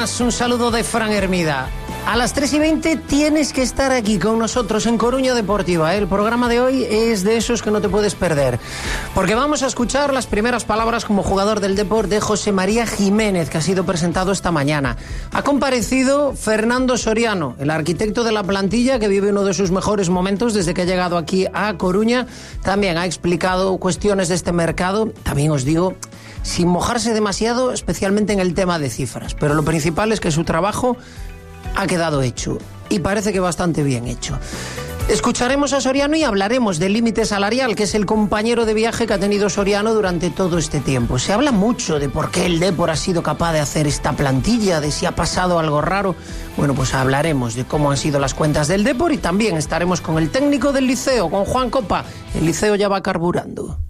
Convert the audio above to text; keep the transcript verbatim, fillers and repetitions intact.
buenas, un saludo de Fran Hermida. A las tres y veinte tienes que estar aquí con nosotros en Coruña Deportiva. El programa de hoy es de esos que no te puedes perder, porque vamos a escuchar las primeras palabras como jugador del Depor de José María Jiménez, que ha sido presentado esta mañana. Ha comparecido Fernando Soriano, el arquitecto de la plantilla, que vive uno de sus mejores momentos desde que ha llegado aquí a Coruña. También ha explicado cuestiones de este mercado. También os digo, sin mojarse demasiado, especialmente en el tema de cifras, pero lo principal es que su trabajo ha quedado hecho, y parece que bastante bien hecho. Escucharemos a Soriano y hablaremos del límite salarial, que es el compañero de viaje que ha tenido Soriano durante todo este tiempo. Se habla mucho de por qué el Depor ha sido capaz de hacer esta plantilla, de si ha pasado algo raro. Bueno, pues hablaremos de cómo han sido las cuentas del Depor y también estaremos con el técnico del Liceo, con Juan Copa. El Liceo ya va carburando.